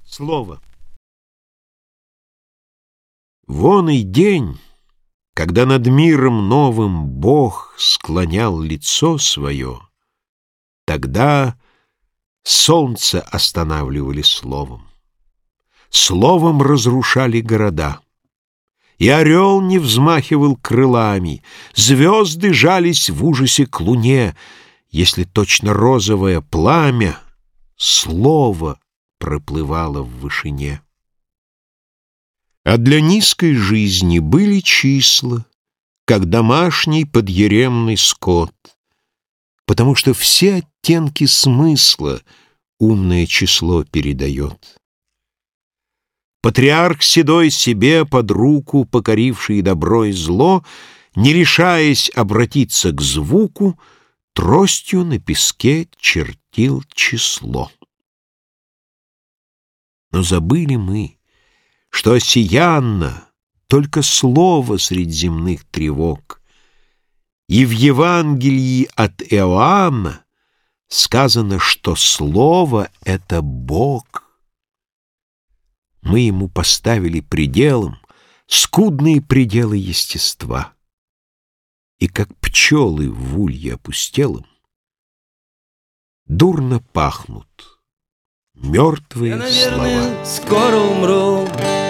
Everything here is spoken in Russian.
Слово. Вон и день, когда над миром новым Бог склонял лицо свое, тогда солнце останавливали словом. Словом разрушали города. И орел не взмахивал крылами, звезды жались в ужасе к луне, если точно розовое пламя слово проплывало в вышине. А для низкой жизни были числа, как домашний подъеремный скот, потому что все оттенки смысла умное число передает. Патриарх седой себе под руку, покоривший добро и зло, не решаясь обратиться к звуку, тростью на песке чертил число. Но забыли мы, что осиянно только слово средь земных тревог, и в Евангелии от Иоанна сказано, что слово — это Бог. Мы ему поставили пределом скудные пределы естества, и как пчелы в улье опустелом дурно пахнут мертвые Я, наверное, слова. скоро умру.